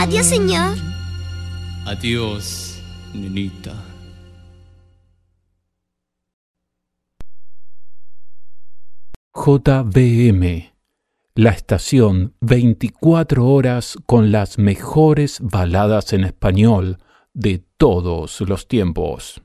Adiós, señor. Adiós, nenita. JBM, la estación 24 horas con las mejores baladas en español de todos los tiempos.